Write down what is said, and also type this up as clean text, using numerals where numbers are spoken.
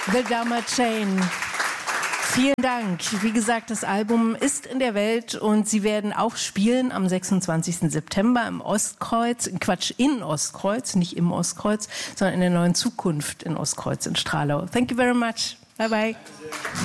The Dharma Chain. Vielen Dank. Wie gesagt, das Album ist in der Welt und Sie werden auch spielen am 26. September im Ostkreuz, in Ostkreuz, nicht im Ostkreuz, sondern in der Neuen Zukunft in Ostkreuz in Stralau. Thank you very much. Bye bye.